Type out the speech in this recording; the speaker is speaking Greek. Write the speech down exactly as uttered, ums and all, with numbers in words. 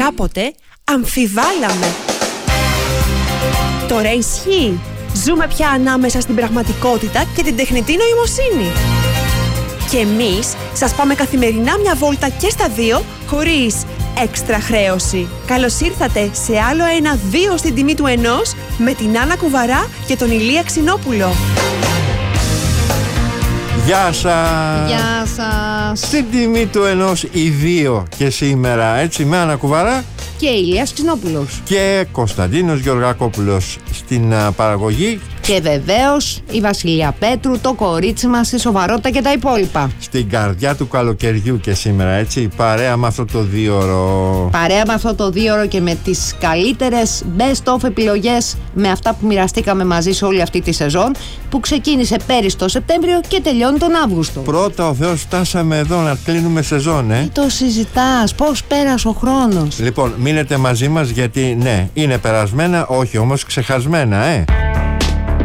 κάποτε αμφιβάλαμε. Τώρα ισχύει. Ζούμε πια ανάμεσα στην πραγματικότητα και την τεχνητή νοημοσύνη. Και εμείς σας πάμε καθημερινά μια βόλτα και στα δύο, χωρίς έξτρα χρέωση. Καλώς ήρθατε σε άλλο ένα δύο στην τιμή του ενός, με την Άννα Κουβαρά και τον Ηλία Ξινόπουλο. Γεια σας! Γεια σας! Στην τιμή του ενός οι δύο και σήμερα, έτσι, με Άννα Κουβαρά και Ηλίας Ξινόπουλος και Κωνσταντίνος Γεωργακόπουλος στην α, παραγωγή. Και βεβαίως η Βασιλεία Πέτρου, το κορίτσι μας, στη σοβαρότητα και τα υπόλοιπα. Στην καρδιά του καλοκαιριού και σήμερα, έτσι, παρέα με αυτό το δίωρο. Παρέα με αυτό το δίωρο και με τις καλύτερες best of επιλογές, με αυτά που μοιραστήκαμε μαζί σε όλη αυτή τη σεζόν, που ξεκίνησε πέρυσι το Σεπτέμβριο και τελειώνει τον Αύγουστο. Πρώτα ο Θεός φτάσαμε εδώ να κλείνουμε σεζόν, ε. Τι το συζητάς, πώς πέρασε ο χρόνος. Λοιπόν, μείνετε μαζί μας γιατί ναι, είναι περασμένα, όχι όμως ξεχασμένα, ε.